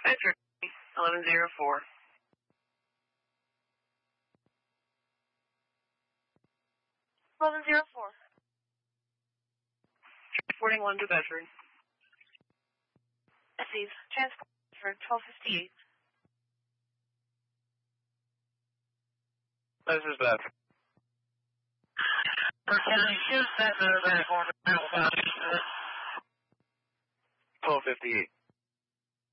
Bedford, 1104. 1104. Transporting 1 to Bedford. Receive. Transport for 1258. This is Bedford. County, shoot that 1258.